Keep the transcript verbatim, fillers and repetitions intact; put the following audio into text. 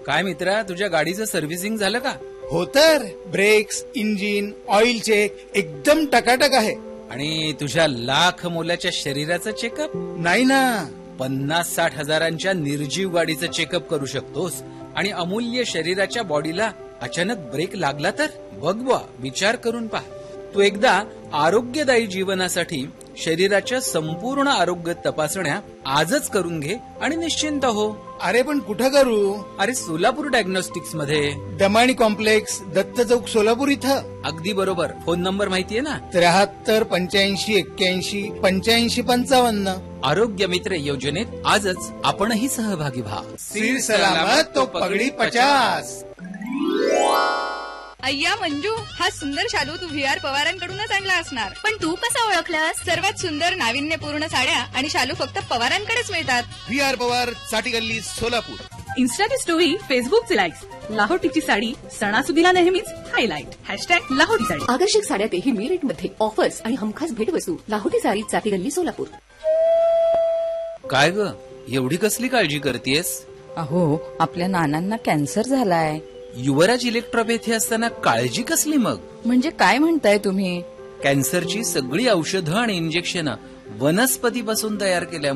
काय मित्रा, तुझ्या गाडीचं सर्व्हिसिंग झालं का? हो तर ब्रेक्स, इंजिन, ऑइल चेक एकदम टकाटक आहे. आणि तुझ्या लाख मोलाच्या शरीराचं चेकअप? नाही ना. पन्नास साठ हजारांच्या निर्जीव गाडीचं चेकअप करू शकतोस. आणि अमूल्य शरीराच्या बॉडीला अचानक ब्रेक लागला तर बघ बुवा, विचार करून पहा. तू एकदा आरोग्यदायी जीवनासाठी शरीराच्या संपूर्ण आरोग्य तपासण्या आजच करून घे आणि निश्चिंत हो. अरे पण कुठं करू? अरे सोलापूर डायग्नोस्टिक्स मध्ये. दमाणी कॉम्प्लेक्स, दत्त चौक, सोलापूर इथं. अगदी बरोबर. फोन नंबर माहितीये ना? त्र्याहत्तर पंच्याऐंशी एक्क्याऐंशी पंच्याऐंशी पंचावन्न. आरोग्य मित्र योजनेत आजच आपणही सहभागी व्हा. सिर सलामत तो पगडी पचास. अय्या मंजू, हा सुंदर शालू तू व्ही आर पवारांकडूनच आणला असणार. पण तू कसा ओळखलास? सर्वात सुंदर नाविन्यपूर्ण साड्या आणि शालू फक्त पवारांकडेच मिळतात. व्ही आर पवार, साठी गल्ली, सोलापूर. इन्स्टाची स्टोरी, फेसबुकचे लाईक्स. लाहोटीची साडी सणासुदीला नेहमीच हायलाईट. हॅशटॅग लाहोटी साडी. आकर्षक साड्या तेही मी रेट मध्ये, ऑफर्स आणि हमखास भेटवस्तू. लाहोटी साडी, साठी गल्ली, सोलापूर. काय ग, एवढी कसली काळजी करतेस? अहो, आपल्या नानांना कॅन्सर झालाय. युवराज इलेक्ट्रोपॅथी असताना काळजी कसली मग? म्हणजे काय म्हणताय तुम्ही? कॅन्सरची सगळी औषधं आणि इंजेक्शन वनस्पतीपासून तयार केल्या